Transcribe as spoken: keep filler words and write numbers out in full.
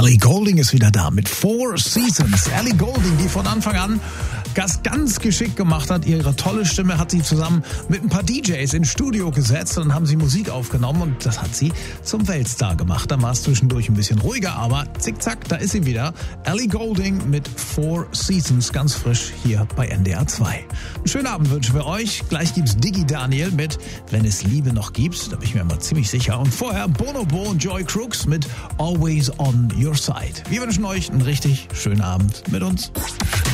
Ellie Goulding ist wieder da mit Four Seasons. Ellie Goulding, die von Anfang an das ganz geschickt gemacht hat. Ihre tolle Stimme hat sie zusammen mit ein paar D Js ins Studio gesetzt und haben sie Musik aufgenommen und das hat sie zum Weltstar gemacht. Da war es zwischendurch ein bisschen ruhiger, aber zickzack, da ist sie wieder. Ellie Goulding mit Four Seasons, ganz frisch hier bei N D R zwei. Einen schönen Abend wünschen wir euch. Gleich gibt's Diggi Daniel mit Wenn es Liebe noch gibt, da bin ich mir immer ziemlich sicher. Und vorher Bonobo und Joy Crooks mit Always on Your Side. Wir wünschen euch einen richtig schönen Abend mit uns.